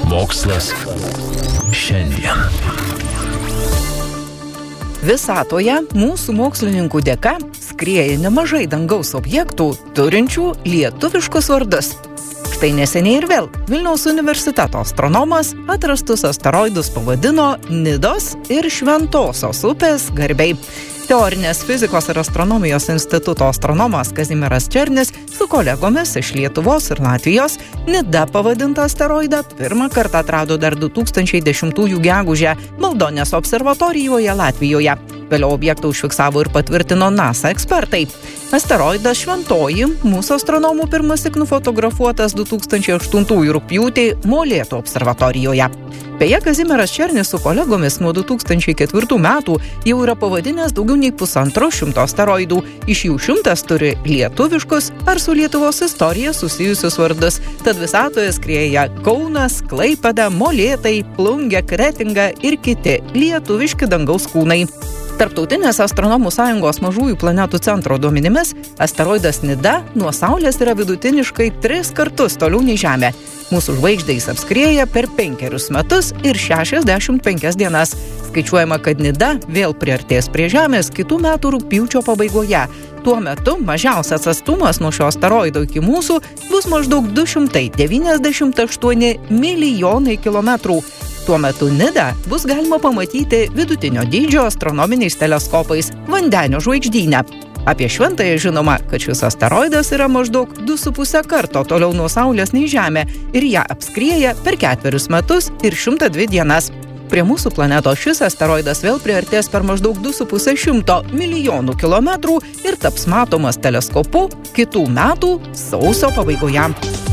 Mokslas šiandien. Visatoje mūsų mokslininkų dėka skrieja nemažai dangaus objektų, turinčių lietuviškus vardus. Štai neseniai ir vėl Vilniaus universiteto astronomas atrastus asteroidus pavadino Nidos ir Šventosios upės garbei. Teorinės fizikos ir astronomijos instituto astronomas Kazimieras Černis su kolegomis iš Lietuvos ir Latvijos Nida pavadintą asteroidą pirmą kartą atrado dar 2010 gegužę Maldonės observatorijoje Latvijoje. Vėliau objektą užfiksavo ir patvirtino NASA ekspertai. Asteroidas Šventoji mūsų astronomų pirmąsyk nufotografuotas 2008 rugpjūtį Molėtų observatorijoje. Beje, Kazimieras Černis su kolegomis nuo 2004 metų jau yra pavadinęs daugiau nei 150 asteroidų. Iš jų 100 turi lietuviškus ar su Lietuvos istorija susijusius vardus. Tad visatoje skrieja Kaunas, Klaipėda, Molėtai, Plungė, Kretinga ir kiti lietuviški dangaus kūnai. Tarptautinės astronomų sąjungos mažųjų planetų centro duomenimis, asteroidas Nida nuo Saulės yra vidutiniškai 3 kartus toliau nei Žemė. Mūsų žvaigždę jis apskrieja per 5 metus ir 65 dienas. Skaičiuojama, kad Nida vėl priartės prie Žemės kitų metų rugpjūčio pabaigoje. Tuo metu mažiausias atstumas nuo šio asteroido iki mūsų bus maždaug 298 milijonai kilometrų. Tuo metu Nidą bus galima pamatyti vidutinio dydžio astronominiais teleskopais Vandenio žvaigždyne. Apie Šventąją žinoma, kad šis asteroidas yra maždaug 2,5 karto toliau nuo Saulės nei Žemė ir ją apskrieja per 4 metus ir 102 dienas. Prie mūsų planetos šis asteroidas vėl priartės per maždaug 2,5 milijonų kilometrų ir taps matomas teleskopu kitų metų sausio pabaigoje.